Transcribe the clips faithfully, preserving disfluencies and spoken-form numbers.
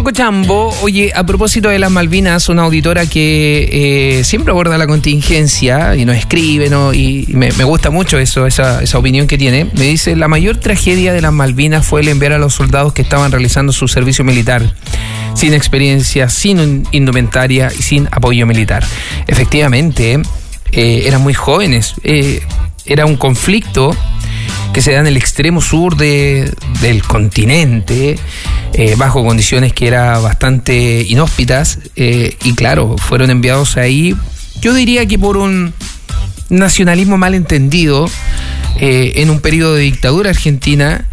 poco chambo. Oye, a propósito de las Malvinas, una auditora que eh, siempre aborda la contingencia y nos escribe, ¿no? Y me, me gusta mucho eso, esa, esa opinión que tiene. Me dice, la mayor tragedia de las Malvinas fue el enviar a los soldados que estaban realizando su servicio militar, sin experiencia, sin indumentaria y sin apoyo militar. Efectivamente, eh, eran muy jóvenes. Eh, era un conflicto que se da en el extremo sur de, del continente, eh, bajo condiciones que eran bastante inhóspitas, eh, y claro, fueron enviados ahí, yo diría que por un nacionalismo mal entendido, eh, en un periodo de dictadura argentina,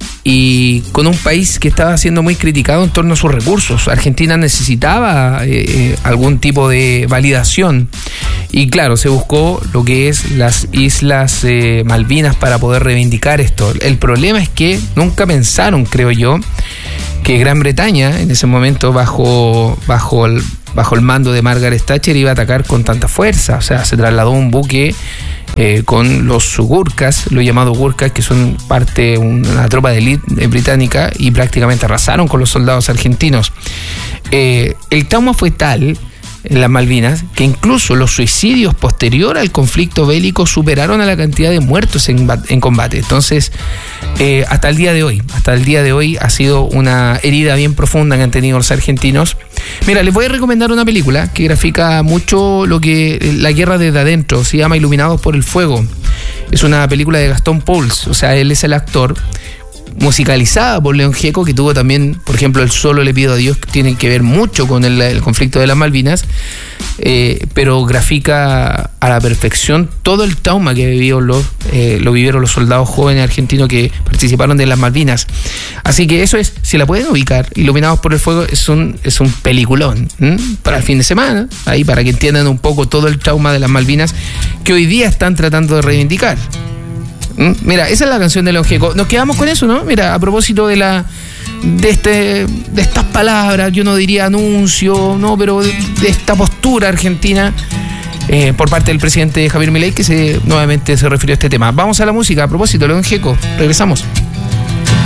y con un país que estaba siendo muy criticado en torno a sus recursos. Argentina necesitaba eh, algún tipo de validación, y claro, se buscó lo que es las Islas eh, Malvinas para poder reivindicar esto. El problema es que nunca pensaron, creo yo, que Gran Bretaña, en ese momento bajo, bajo, el, bajo el mando de Margaret Thatcher, iba a atacar con tanta fuerza. O sea, se trasladó un buque Eh, con los Gurkhas, los llamados Gurkhas, que son parte, una tropa de élite británica, y prácticamente arrasaron con los soldados argentinos. Eh, el trauma fue tal en las Malvinas que incluso los suicidios posterior al conflicto bélico superaron a la cantidad de muertos en, en combate. Entonces, eh, hasta el día de hoy, hasta el día de hoy ha sido una herida bien profunda que han tenido los argentinos. Mira, les voy a recomendar una película que grafica mucho lo que la guerra desde adentro. Se llama Iluminados por el Fuego. Es una película de Gastón Pauls, o sea, él es el actor, musicalizada por León Gieco, que tuvo también, por ejemplo, El Solo le pido a Dios, que tiene que ver mucho con el, el conflicto de las Malvinas, eh, pero grafica a la perfección todo el trauma que vivió los, eh, lo vivieron los soldados jóvenes argentinos que participaron de las Malvinas. Así que eso es, si la pueden ubicar, Iluminados por el Fuego, es un, es un peliculón, ¿m? Para el fin de semana, ahí para que entiendan un poco todo el trauma de las Malvinas que hoy día están tratando de reivindicar. Mira, esa es la canción de León Gieco. Nos quedamos con eso, ¿no? Mira, a propósito de la de este de estas palabras, yo no diría anuncio, no, pero de, de esta postura argentina eh, por parte del presidente Javier Milei, que se nuevamente se refirió a este tema. Vamos a la música. A propósito, León Gieco, regresamos.